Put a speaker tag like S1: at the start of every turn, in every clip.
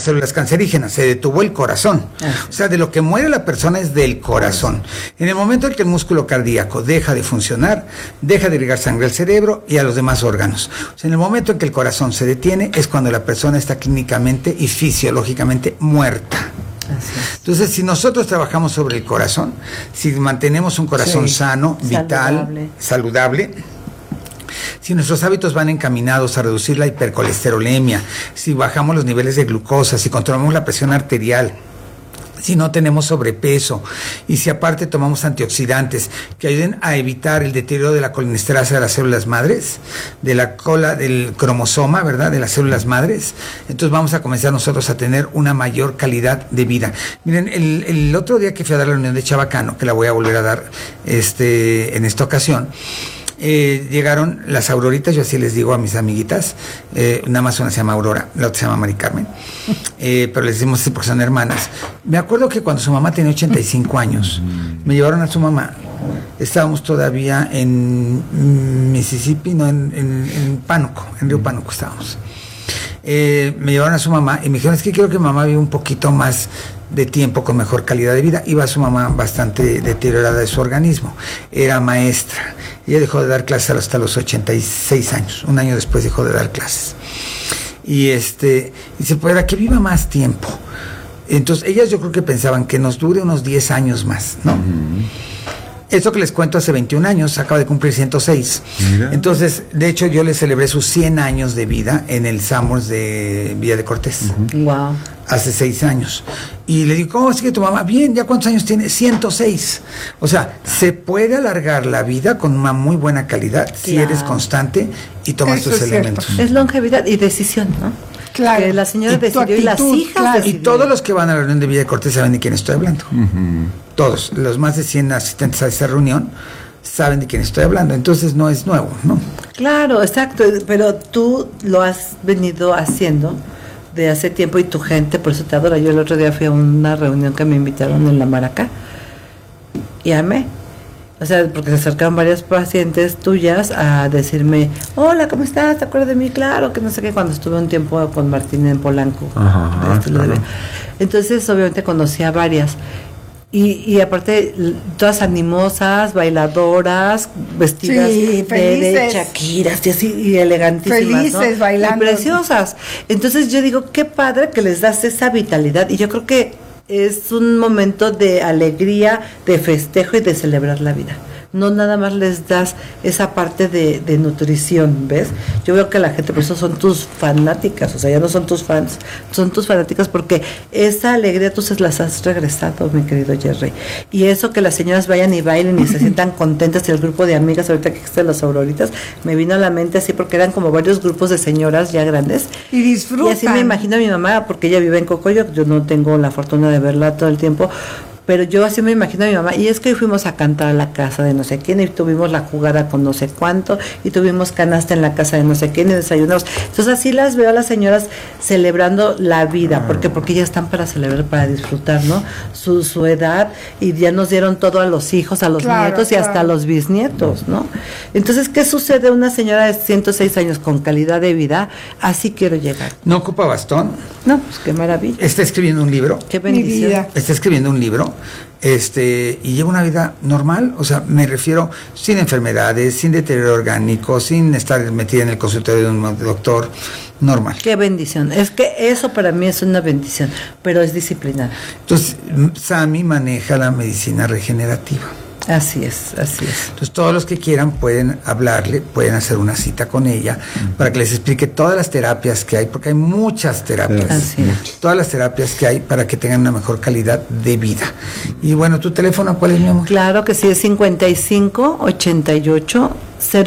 S1: células cancerígenas, se detuvo el corazón. O sea, de lo que muere la persona es del corazón. En el momento en que el músculo cardíaco deja de funcionar, deja de irrigar sangre al cerebro y a los demás órganos. O sea, en el momento en que el corazón se detiene es cuando la persona está clínicamente y fisiológicamente muerta. Entonces, si nosotros trabajamos sobre el corazón, si mantenemos un corazón sano, vital, saludable, si nuestros hábitos van encaminados a reducir la hipercolesterolemia, si bajamos los niveles de glucosa, si controlamos la presión arterial, si no tenemos sobrepeso y si aparte tomamos antioxidantes que ayuden a evitar el deterioro de la colinesterasa de las células madres, de la cola del cromosoma, ¿verdad?, de las células madres, entonces vamos a comenzar nosotros a tener una mayor calidad de vida. Miren, el otro día que fui a dar la reunión de Chabacano, que la voy a volver a dar en esta ocasión, llegaron las auroritas, yo así les digo a mis amiguitas, nada más una se llama Aurora, la otra se llama Mari Carmen, pero les decimos así porque son hermanas. Me acuerdo que cuando su mamá tenía 85 años, me llevaron a su mamá, estábamos todavía en Mississippi, no, en Pánuco, en Río Pánuco estábamos. Me llevaron a su mamá y me dijeron, es que quiero que mamá viva un poquito más de tiempo con mejor calidad de vida. Iba su mamá bastante deteriorada de su organismo, era maestra, ella dejó de dar clases hasta los 86 años, un año después dejó de dar clases, y dice, pues para que viva más tiempo. Entonces ellas yo creo que pensaban que nos dure unos 10 años más, ¿no? Esto que les cuento hace 21 años, acaba de cumplir 106. Mira. Entonces, de hecho, yo le celebré sus 100 años de vida en el Summers de Villa de Cortés.
S2: Wow.
S1: Hace 6 años. Y le digo, ¿cómo sigue tu mamá? Bien, ¿ya cuántos años tiene? 106. O sea, se puede alargar la vida con una muy buena calidad si eres constante y tomas tus elementos.
S2: Es longevidad y decisión, ¿no?
S3: Claro.
S2: Que la señora decidió actitud, y las hijas decidieron.
S1: Y todos los que van a la reunión de Villa de Cortés saben de quién estoy hablando. Todos, los más de 100 asistentes a esa reunión saben de quién estoy hablando, entonces no es nuevo, ¿no?
S2: Claro, exacto, pero tú lo has venido haciendo de hace tiempo y tu gente, por eso te adora. Yo el otro día fui a una reunión que me invitaron en La Maraca y amé. O sea, porque se acercaron varias pacientes tuyas a decirme, hola, ¿cómo estás? ¿Te acuerdas de mí? Claro, que no sé qué, cuando estuve un tiempo con Martín en Polanco. Claro. Entonces, obviamente, conocí a varias. Y aparte, todas animosas, bailadoras, vestidas de Shakiras y así, y elegantísimas,
S3: felices, ¿no? Bailando.
S2: Y preciosas. Entonces, yo digo, qué padre que les das esa vitalidad. Y yo creo que es un momento de alegría, de festejo y de celebrar la vida. No nada más les das esa parte de nutrición, ¿ves? Yo veo que la gente, por eso son tus fanáticas, o sea, ya no son tus fans, son tus fanáticas porque esa alegría tú se las has regresado, mi querido Jerry. Y eso que las señoras vayan y bailen y se sientan contentas, y el grupo de amigas, ahorita que existen las auroritas, me vino a la mente así porque eran como varios grupos de señoras ya grandes.
S3: Y disfrutan.
S2: Y así me imagino a mi mamá, porque ella vive en Cocoyoc, yo no tengo la fortuna de verla todo el tiempo, pero yo así me imagino a mi mamá, y es que fuimos a cantar a la casa de no sé quién, y tuvimos la jugada con no sé cuánto, y tuvimos canasta en la casa de no sé quién, y desayunamos. Entonces así las veo a las señoras celebrando la vida, porque ya están para celebrar, para disfrutar, ¿no? Su edad, y ya nos dieron todo a los hijos, a los nietos y hasta a los bisnietos, ¿no? Entonces, ¿qué sucede? Una señora de 106 años con calidad de vida, así quiero llegar.
S1: ¿No ocupa bastón?
S2: No, pues qué maravilla.
S1: Está escribiendo un libro.
S2: Qué bendición.
S1: Está escribiendo un libro. Y lleva una vida normal, o sea, me refiero sin enfermedades, sin deterioro orgánico, sin estar metida en el consultorio de un doctor, normal.
S2: Qué bendición, es que eso para mí es una bendición, pero es disciplinada.
S1: Entonces, Sami maneja la medicina regenerativa.
S2: Así es, así es.
S1: Entonces, todos los que quieran pueden hablarle, pueden hacer una cita con ella para que les explique todas las terapias que hay, porque hay muchas terapias.
S2: Así es.
S1: Todas las terapias que hay para que tengan una mejor calidad de vida. Y bueno, ¿tu teléfono cuál es, mi amor?
S2: Claro que sí, es 55 88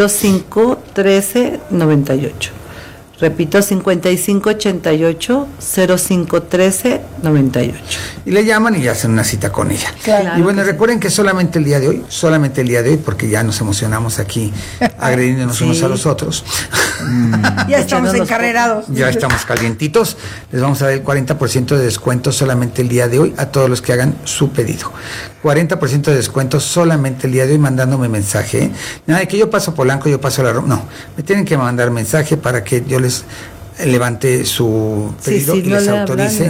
S2: 05 13 98. Repito, 55 88 05 13 98.
S1: Y le llaman y hacen una cita con ella.
S2: Claro,
S1: y bueno, recuerden que solamente el día de hoy, porque ya nos emocionamos aquí agrediéndonos unos a los otros.
S3: Ya estamos encarrerados.
S1: Ya estamos calientitos. Les vamos a dar el 40% de descuento solamente el día de hoy a todos los que hagan su pedido. 40% de descuento solamente el día de hoy mandándome mensaje. Nada de que yo paso Polanco, yo paso la Roma. No, me tienen que mandar mensaje para que yo les levante su pedido y les autorice